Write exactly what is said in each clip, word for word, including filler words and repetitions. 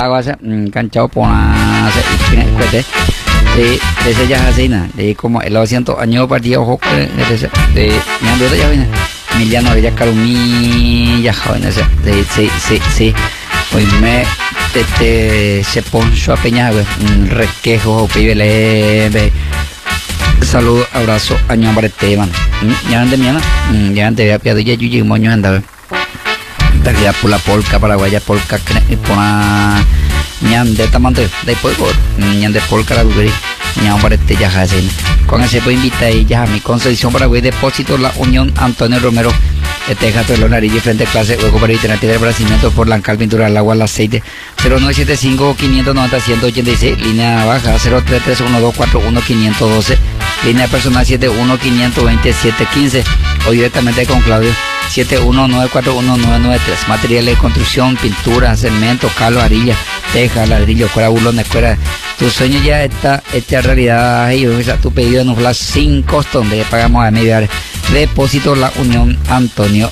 agua se canchado por se tiene cuete de ese ya así na de como el doscientos años partido ojo de de me ando ya viene Emiliano ya calumí ya joven ese de sí sí sí hoy me te te se poncho a peña requejo pibele saludo abrazo año barete man ya ande miana ya ande ya piado ya yuyi moño anda ya por la polca paraguaya polca pona ñande tamante de pueblo ñande polca la bugri ñan barete ya hacen con ese puedo invitar ya a mi Concepción Paraguay Depósito La Unión Antonio Romero Teja Pelonarilla frente a clase hueco para alternativa de bracimiento por Lancal Pintura al agua al aceite cero nueve siete cinco cinco nueve cero uno ocho seis línea baja cero tres tres uno dos cuatro uno cinco uno dos línea personal siete uno cinco dos siete uno cinco o directamente con Claudio siete uno nueve cuatro uno nueve nueve tres materiales de construcción, pintura, cemento, calo, arilla, teja, ladrillo, cuera, burlón, escuela. Tu sueño ya está hecha realidad. Hey, tu pedido en un flash sin costo donde pagamos a media. Depósito La Unión Antonio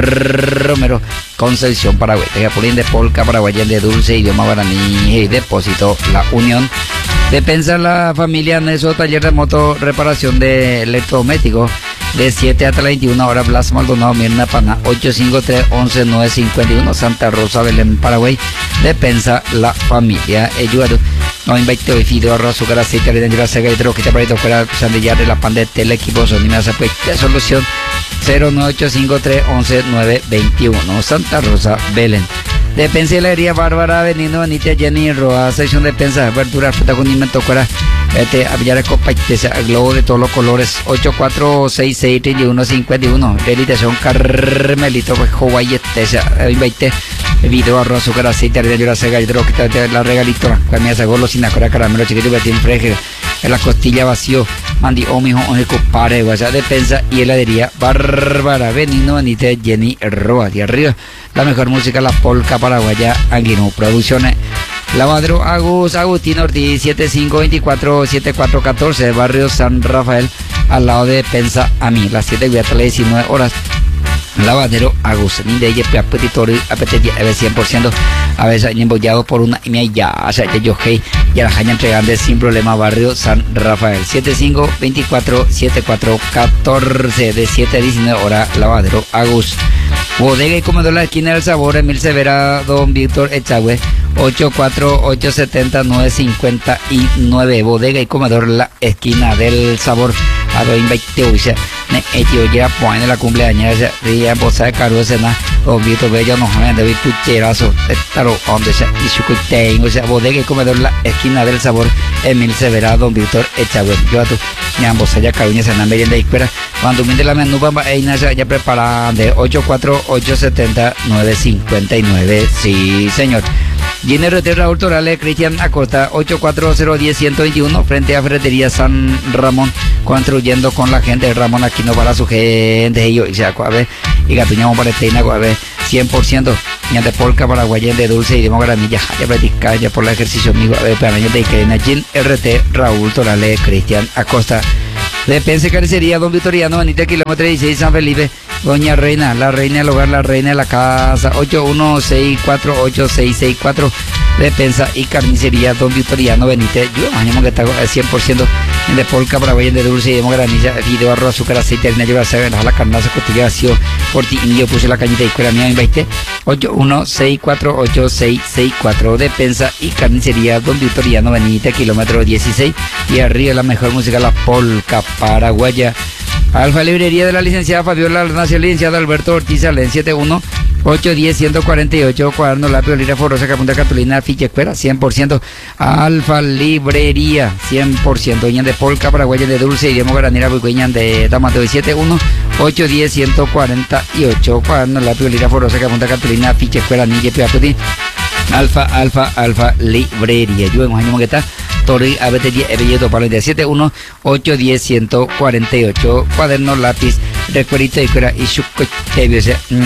Romero Concepción Paraguay Tejapolín de Polca Paraguayén de Dulce idioma guaraní y Depósito La Unión. Despensa La Familia Neso taller de moto reparación de electrodomésticos de siete hasta las veintiuna horas. Blas Maldonado Mirna Pana ocho cinco tres once nueve cinco uno Santa Rosa Belén Paraguay. Despensa La Familia Eyuado no invite hoy fideo arroz azúcar aceite harina de grasa gaitero que te parece fuera sandillar de la pan de tele equipo sonido pues de solución cero nueve ocho cinco tres once nueve veintiuno Santa Rosa Belén. Despensa la herida Bárbara Benino Anita Jenny Roa sección de despensa verduras fruta condimento fuera este avillar copa el globo de todos los colores ocho cuatro seis seis tres uno cinco uno realización Carmelito Hawaii este invite video arroz azúcar aceite harina de grasa gaitero que te la regalito comida se golo sin acora caramelo chiquito betín freje en la costilla vacío mandi o mijo o compadre guaya despensa y heladería Bárbara Benino Anita Jenny Roa de arriba la mejor música la polca paraguaya Anguino Producciones. Lavadero Agus Agustín Ortiz siete cinco dos cuatro siete cuatro uno cuatro barrio San Rafael al lado de Despensa a mí las siete y hasta las diecinueve horas. Lavadero Agustín de ella apetitorio apetitorio cien por ciento a veces embollado por una y me ya o sea yo hey ya la jaña entregando sin problema barrio San Rafael siete cinco dos cuatro siete cuatro uno cuatro de siete a diecinueve horas. Lavadero Agus Bodega y Comedor La Esquina del Sabor Emil Severa Don Víctor Echagüe ocho cuatro ocho siete cero nueve cinco nueve Bodega y Comedor La Esquina del Sabor a dos veinte hoy se ne hecho ya pone la cumpleaños día bosa de caro cena Don Víctor Bello nos joven de tucherazo estaro donde se y su tengo o sea Bodega y Comedor La Esquina del Sabor Emil Severa Don Víctor Echagüe yo a tu ñambos allá caruña cena merienda y espera cuando mire la menú bamba e ina ya preparan de ocho cuatro ocho siete cero nueve cinco nueve sí señor. Dinero de Raúl Torales, Cristian Acosta, ocho cuatro cero uno cero uno dos uno, frente a Ferretería San Ramón, construyendo con la gente de Ramón Aquino para su gente, y se acuave, y Gatuñamo para Esteina, acuave, cien por ciento, y de Polca, Paraguayén de Dulce y de Mogaranilla, ya practicar ya por el ejercicio amigo, a ver, para años de Iquerena, Gin R T, Raúl Torales, Cristian Acosta. Despensa Carnicería Don Victoriano, Anita Kilómetro dieciséis San Felipe, Doña Reina, la reina del hogar, la reina de la casa, ocho uno seis cuatro ocho seis seis cuatro. Despensa y Carnicería Don Victoriano Benítez, yo imagino que está cien por ciento en de Polca, Paraguay, de Dulce y de Mogranilla, video, arroz, azúcar, aceite, harina, llevar, se la carnaza, costilla, vacío, por ti, y yo puse la cañita y escuela mía, invité, ocho uno seis cuatro ocho seis seis cuatro. Despensa y Carnicería Don Victoriano Benítez, kilómetro dieciséis, y arriba la mejor música, la Polca Paraguaya. Alfa Librería de la licenciada Fabiola Alnacia, licenciada Alberto Ortiz Alén, siete uno ocho uno cero uno cuatro ocho, cuaderno lápiz, lira forrosa, capunta cartulina, ficha escuela, cien por ciento. Alfa Librería, cien por ciento. Ñan de Polca, Paraguaya de Dulce y de Mogaranera, Buicueñan de Tamateo, siete uno ocho uno cero uno cuatro ocho, cuaderno lápiz, lira forrosa, capunta cartulina, ficha escuela, niña, piaputi. Alfa, Alfa, Alfa Librería. Yo imagino que está Torri A B T diez Ebelleto para el siete uno ocho uno cero uno cuatro ocho, cuaderno lápiz, recuerdito y fuera y su coitebio,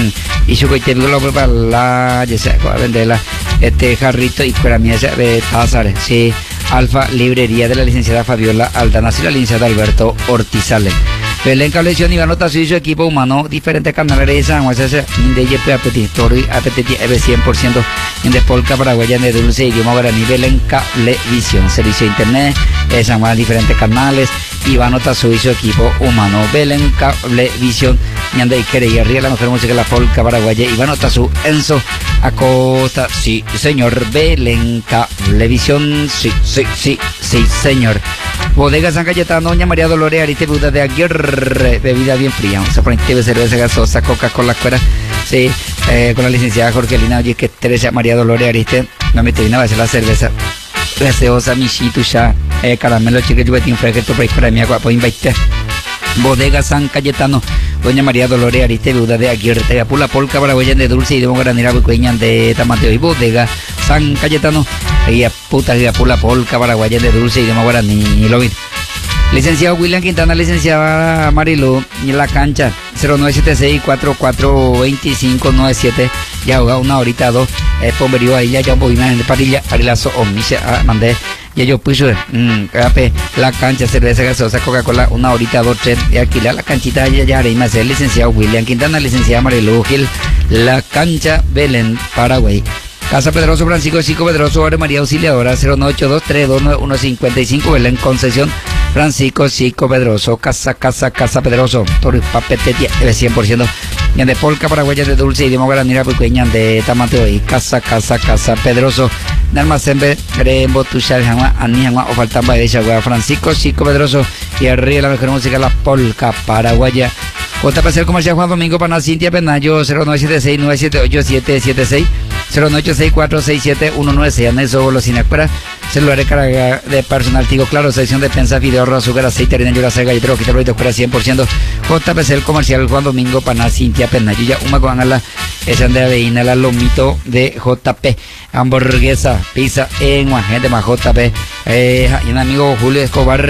y su coitebio lo prepara la, ya sea, a venderla, este jarrito y fuera mía, se ve tazares, sí. Alfa Librería de la licenciada Fabiola Aldana y la licenciada Alberto Ortiz Alén. Belén Cablevisión, Iván Otazu y su equipo humano, diferentes canales de San Juan, de Y P Apetitorio y Apetitivo cien por ciento, en de Polka Paraguaya, de Dulce Idioma Guaraní, Belén Cablevisión, servicio de internet, de San Juan, diferentes canales, Iván Otazu y su equipo humano, Belén Cablevisión, Ñande Ikere y arriba la mejor música de la Polka Paraguaya, Iván Otazu, Enzo Acosta, sí señor, Belén Cablevisión, sí, sí, sí, sí señor. Bodega San Cayetano, doña María Dolores Ariste, Buda de Aguirre, bebida bien fría, vamos a poner cerveza gasosa, Coca-Cola fuera, sí, eh, con la licenciada Jorgelina, oye, que Teresa María Dolores Ariste, la veterina va a hacer la cerveza gaseosa, michito, ya, eh, caramelo, chique, chupetín, fresco, por ahí para mi agua, pues invite. Bodega San Cayetano, doña María Dolores Ariste, Buda de Aguirre, Pula Polka Paraguaya de Dulce y de Guaranira, Bucueñan de Tamateo y Bodega San Cayetano, y a puta y a Pula Polka Paraguaya de Dulce y de Guaraní, lo vi. Licenciado William Quintana, licenciada Marilu, y la cancha cero nueve siete seis, cuatro cuatro dos cinco nueve siete, ya jugado una horita dos, eh, pomberío ahí, ya ya voy en parilla, arilazo, omise, mandé, ya yo puse, mmm, la cancha, cerveza gaseosa, Coca-Cola, una horita dos, tres, y alquilar la canchita, ya ya haré más, el licenciado William Quintana, licenciada Marilu Gil, la cancha Belén, Paraguay. Casa Pedroso, Francisco Chico Pedroso, Ave María Auxiliadora, cero nueve ocho dos, tres dos nueve uno cinco cinco, Belén Concesión, Francisco Chico Pedroso, Casa, Casa, Casa Pedroso, Torre Papete, cien por ciento, Ñan de Polka Paraguaya de Dulce y de Mogaranira, Pucueñan de Tamateo y Casa, Casa, Casa Pedroso, Nalmacembe, Grembo, Tushar, Jangua, Aniangua, o Faltamba de Chagua, Francisco Chico Pedroso, y arriba la mejor música, la Polka Paraguaya. J P C Comercial Juan Domingo Pana Cintia Penayo, cero nueve siete seis, nueve siete ocho siete siete seis, cero nueve ocho seis, cuatro seis siete uno nueve seis, Anexo Golosina Cuera, celular de carga de personal Tigo Claro, sección de pensa, video, azúcar, aceite, harina, yura, sal, galletero, quita el cuera cien por ciento, J P C Comercial Juan Domingo Pana Cintia Penayo, ya una con la esa de aveina, la lomito de J P, hamburguesa, pizza en gente más J P, eh, y un amigo Julio Escobar,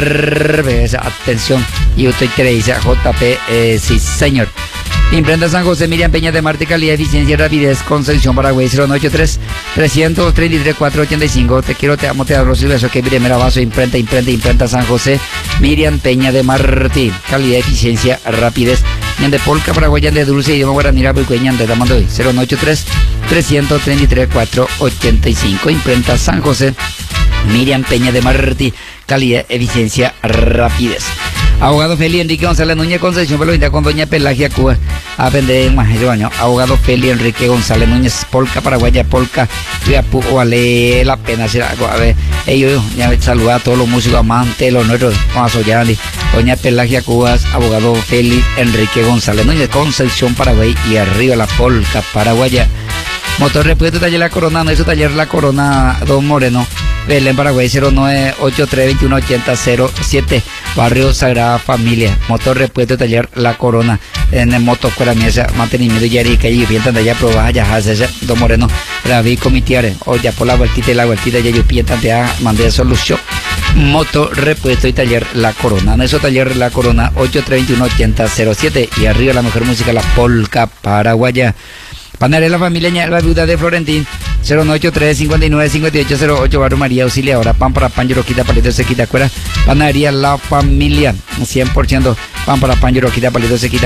atención, y usted quiere dice a J P, eh, sí señor. Imprenta San José, Miriam Peña de Marte, calidad, eficiencia y rapidez, Concepción Paraguay, cero nueve ocho tres, tres tres tres, cuatro ocho cinco, te quiero, te amo, te adoro, Silvio, eso que primera vaso, imprenta, imprenta, imprenta San José, Miriam Peña de Marte, calidad, eficiencia, rapidez, Ñan de Polka Paraguaya de Dulce y de Guaranira, Pucueñan de Tamandoy, cero nueve ocho tres, tres tres tres, cuatro ocho cinco, imprenta San José, Miriam Peña de Marte, calidad, eficiencia, rapidez. Abogado Feli Enrique González Núñez, Concepción Pelovinda con doña Pelagia Cuba, a vender más de año. Abogado Feli Enrique González Núñez, Polka Paraguaya, Polka, Viapu, vale la pena hacer algo. A ver, ellos ya saludar a todos los músicos amantes, los nuestros, con Azoyani, doña Pelagia Cubas, abogado Feli Enrique González Núñez, Concepción Paraguay y arriba la Polka Paraguaya. Motor repuesto taller La Corona, no es su taller La Corona, Don Moreno, Belén Paraguay, cero nueve ocho tres, veintiuno ochenta cero siete, Barrio Sagrada Familia. Motor repuesto taller La Corona, en el moto escuela mesa, mantenimiento y yarica y pientan de allá probar ya hace Don Moreno, David Comitiare, o ya por la vueltita y la vueltita ya yo pientan de a mandar solución. Moto repuesto y taller La Corona, en eso taller La Corona, ocho tres, veintiuno ochenta cero siete, y arriba la mejor música, la Polka Paraguaya. Panadería La Familia, la viuda de Florentín, cero nueve ocho tres, cinco nueve, cinco ocho cero ocho, Barrio María Auxiliadora, pan para pan, yoroquita, palito, sequita, cuera. Panadería La Familia, cien por ciento, pan para pan, yoroquita, palito, sequita.